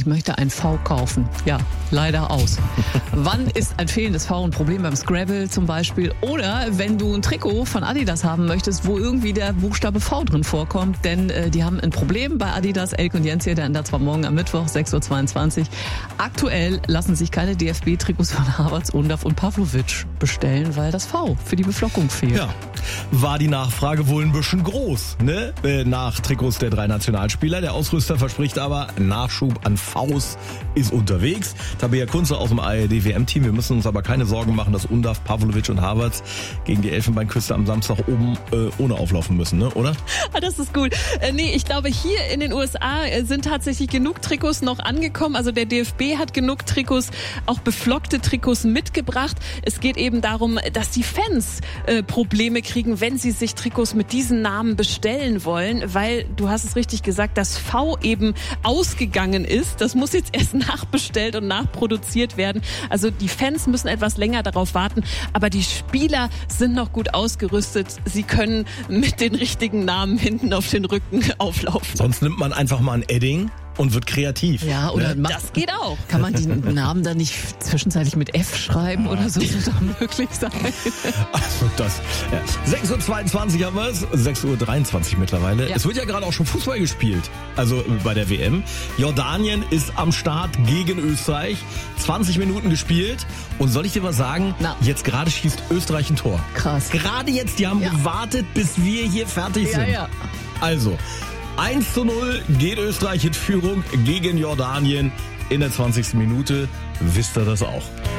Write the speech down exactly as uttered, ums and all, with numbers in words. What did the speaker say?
ich möchte ein V kaufen. Ja, leider aus. Wann ist ein fehlendes V ein Problem beim Scrabble zum Beispiel? Oder wenn du ein Trikot von Adidas haben möchtest, wo irgendwie der Buchstabe V drin vorkommt, denn äh, die haben ein Problem bei Adidas. Elke und Jens hier, der ändert zwar morgen am Mittwoch, sechs Uhr zweiundzwanzig. Aktuell lassen sich keine D F B-Trikots von Havertz, Undav und Pavlovic bestellen, weil das V für die Beflockung fehlt. Ja, war die Nachfrage wohl ein bisschen groß, ne? Äh, nach Trikots der drei Nationalspieler. Der Ausrüster verspricht aber, Nachschub an Vs ist unterwegs. Tabea Kunze aus dem A R D-W M-Team. Wir müssen uns aber keine Sorgen machen, dass Undav, Pavlovic und Havertz gegen die Elfenbeinküste am Samstag oben äh, ohne auflaufen müssen, ne? Oder? Ah, das ist gut. Äh, nee, ich glaube, hier in den U S A sind tatsächlich genug Trikots noch angekommen. Also der D F B hat genug Trikots, auch beflockte Trikots mitgebracht. Es geht eben darum, dass die Fans äh, Probleme kriegen, wenn sie sich Trikots mit diesen Namen bestellen wollen, weil, du hast es richtig gesagt, das V eben ausgegangen ist. Das muss jetzt erst nachbestellt und nachproduziert werden. Also die Fans müssen etwas länger darauf warten, aber die Spieler sind noch gut ausgerüstet. Sie können mit den richtigen Namen hinten auf den Rücken auflaufen. Sonst nimmt man einfach mal ein Edding und wird kreativ. Ja, oder ne? macht, das geht auch. Kann man die Namen dann nicht zwischenzeitlich mit F schreiben oder so? Das wird doch möglich sein. Also das. Ja. sechs Uhr zweiundzwanzig haben wir es, sechs Uhr dreiundzwanzig mittlerweile. Ja. Es wird ja gerade auch schon Fußball gespielt, also bei der W M. Jordanien ist am Start gegen Österreich. zwanzig Minuten gespielt. Und soll ich dir was sagen? Na. Jetzt gerade schießt Österreich ein Tor. Krass. Gerade jetzt, die haben ja. gewartet, bis wir hier fertig sind. Ja, ja. Also, eins zu null geht Österreich in Führung gegen Jordanien in der zwanzigsten Minute. Wisst ihr das auch?